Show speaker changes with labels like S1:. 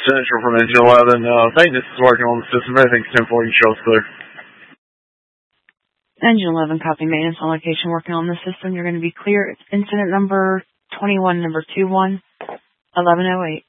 S1: Central from Engine 11. Maintenance is working on the system. Everything's 10-4. You show us clear.
S2: Engine 11, copy. Maintenance on location, working on the system. You're going to be clear. It's incident number 21, number 21, 1108.